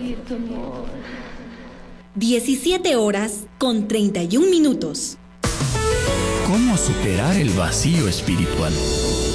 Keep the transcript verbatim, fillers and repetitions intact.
diecisiete horas con treinta y un minutos. ¿Cómo superar el vacío espiritual?